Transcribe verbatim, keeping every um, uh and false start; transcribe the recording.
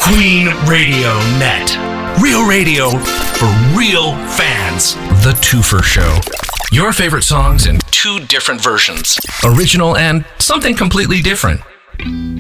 Queen Radio Net. Real radio for real fans. The Twofer Show. Your favorite songs in two different versions. Original and something completely different.